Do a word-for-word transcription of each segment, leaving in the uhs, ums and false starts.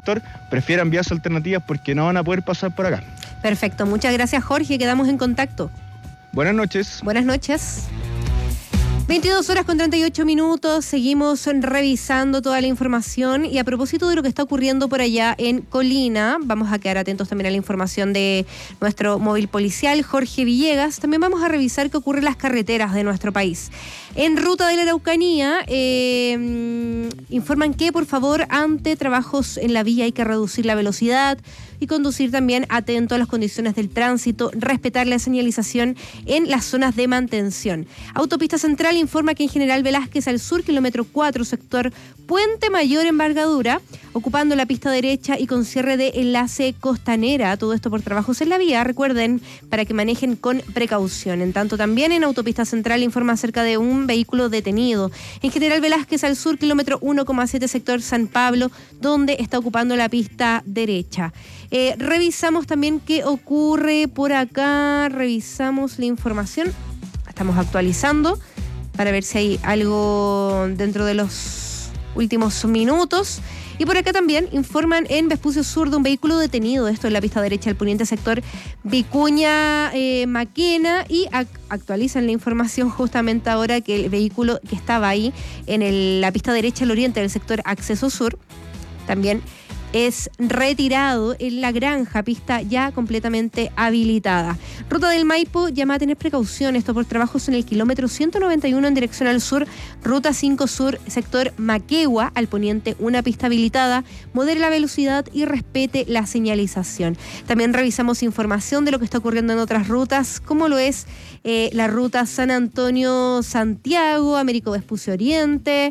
sector, prefieran vías alternativas porque no van a poder pasar por acá. Perfecto, muchas gracias, Jorge, quedamos en contacto. Buenas noches. Buenas noches. veintidós horas con treinta y ocho minutos, seguimos revisando toda la información y a propósito de lo que está ocurriendo por allá en Colina, vamos a quedar atentos también a la información de nuestro móvil policial, Jorge Villegas. También vamos a revisar qué ocurre en las carreteras de nuestro país. En ruta de la Araucanía, eh, informan que por favor ante trabajos en la vía hay que reducir la velocidad y conducir también atento a las condiciones del tránsito, respetar la señalización en las zonas de mantención. Autopista Central informa que en General Velázquez al sur, kilómetro cuatro, sector Puente Mayor Envergadura, ocupando la pista derecha y con cierre de enlace Costanera, todo esto por trabajos en la vía. Recuerden, para que manejen con precaución. En tanto, también en Autopista Central informa acerca de un vehículo detenido. En General Velázquez al sur, kilómetro uno coma siete, sector San Pablo, donde está ocupando la pista derecha. Eh, revisamos también qué ocurre por acá, revisamos la información, estamos actualizando para ver si hay algo dentro de los últimos minutos. Y por acá también informan en Vespucio Sur de un vehículo detenido, esto en la pista derecha del poniente sector Vicuña eh, Maquena, y ac- actualizan la información justamente ahora que el vehículo que estaba ahí en el, la pista derecha al oriente del sector Acceso Sur también es retirado en la granja, pista ya completamente habilitada. Ruta del Maipo llama a tener precaución, esto por trabajos en el kilómetro ciento noventa y uno en dirección al sur, ruta cinco sur, sector Maquegua, al poniente una pista habilitada, modere la velocidad y respete la señalización. También revisamos información de lo que está ocurriendo en otras rutas, como lo es eh, la ruta San Antonio-Santiago, Américo Vespucio Oriente.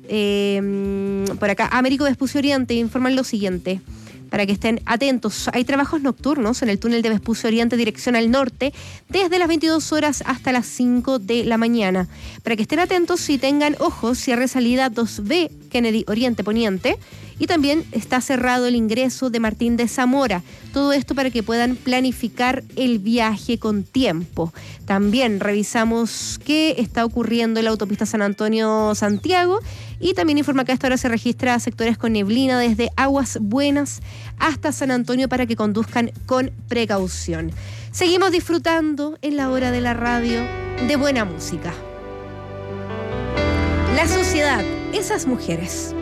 Eh, por acá, Américo Vespucio Oriente informan lo siguiente, para que estén atentos. Hay trabajos nocturnos en el túnel de Vespucio Oriente dirección al norte desde las veintidós horas hasta las cinco de la mañana. Para que estén atentos y tengan ojo, cierre salida dos B Kennedy Oriente Poniente, y también está cerrado el ingreso de Martín de Zamora. Todo esto para que puedan planificar el viaje con tiempo. También revisamos qué está ocurriendo en la autopista San Antonio-Santiago, y también informa que a esta hora se registra sectores con neblina desde Aguas Buenas hasta San Antonio para que conduzcan con precaución. Seguimos disfrutando en la hora de la radio de buena música. La sociedad, esas mujeres.